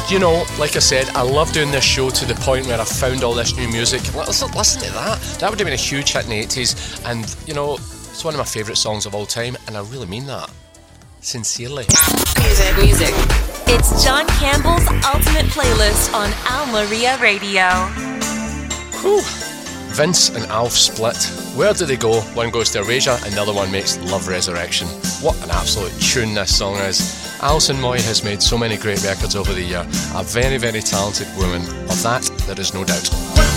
You know, like I said, I love doing this show to the point where I found all this new music. Listen to that. That would have been a huge hit in the 80s. And, you know, it's one of my favourite songs of all time. And I really mean that. Sincerely. Music. It's John Campbell's Ultimate Playlist on Al Maria Radio. Whew. Vince and Alf split. Where do they go? One goes to Erasure and the other one makes Love Resurrection. What an absolute tune this song is. Alison Moy has made so many great records over the year. A very, very talented woman. Of that, there is no doubt.